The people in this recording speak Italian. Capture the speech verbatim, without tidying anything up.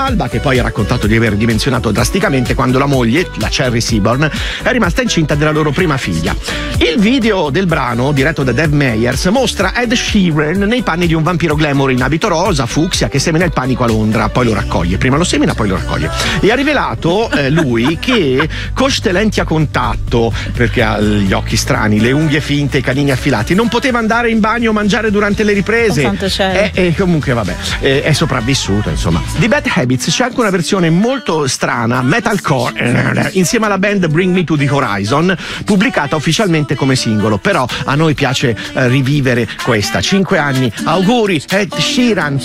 Alba, che poi ha raccontato di aver dimensionato drasticamente quando la moglie, la Cherry Seaborn, è rimasta incinta della loro prima figlia. Il video del brano, diretto da Dave Meyers, mostra Ed Sheeran nei panni di un vampiro glamour in abito rosa, fucsia, che semina il panico a Londra, poi lo raccoglie. Prima lo semina, poi lo raccoglie. E ha rivelato eh, lui che cosce lenti a contatto, perché ha gli occhi strani, le unghie finte, i canini affilati, non poteva andare in bagno o mangiare durante le riprese. E, e comunque vabbè, è, è sopravvissuto, insomma. Di Bad Habits c'è anche una versione molto strana, metalcore, insieme alla band Bring Me to the Horizon, pubblicata ufficialmente come singolo. Però a noi piace eh, rivivere questa. Cinque anni, auguri Ed Sheeran.